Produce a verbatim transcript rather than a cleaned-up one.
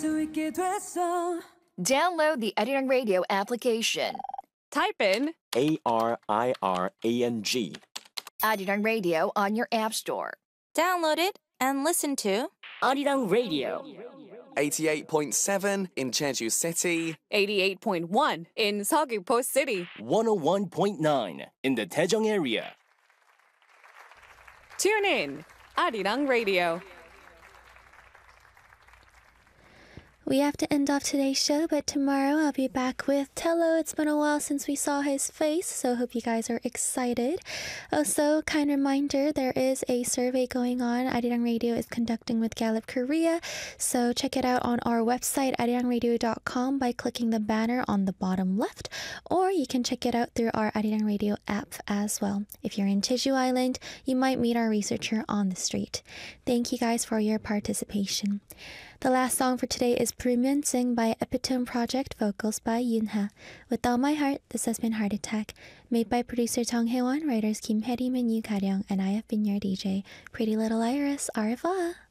Download the Arirang Radio application. Type in A R I R A N G. Arirang Radio on your app store. Download it and listen to Arirang Radio. eighty-eight point seven in Jeju City. eighty-eight point one in Seogwipo City. one oh one point nine in the Daejeong area. Tune in, Arirang Radio. We have to end off today's show, but tomorrow I'll be back with Tello. It's been a while since we saw his face, so hope you guys are excited. Also, kind reminder, there is a survey going on Arirang Radio is conducting with Gallup Korea, so check it out on our website, arirang radio dot com, by clicking the banner on the bottom left, or you can check it out through our Arirang Radio app as well. If you're in Jeju Island, you might meet our researcher on the street. Thank you guys for your participation. The last song for today is Brumen Sing by Epitome Project, vocals by Yoonha. With all my heart, this has been Heart Attack, made by producer Jung Hae-won, writers Kim Hae-rim and Yoo Ga-ryung, and I have been your D J, Pretty Little Iris. Au revoir!